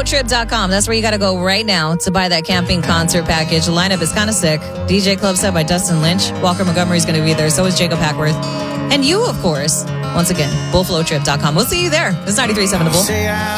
bullflowtrip.com. That's where you got to go right now to buy that camping concert package. The lineup is kind of sick. DJ Club set by Dustin Lynch. Walker Montgomery's going to be there. So is Jacob Hackworth. And you, of course. Once again, bullflowtrip.com. We'll see you there. This is 93.7 The Bull.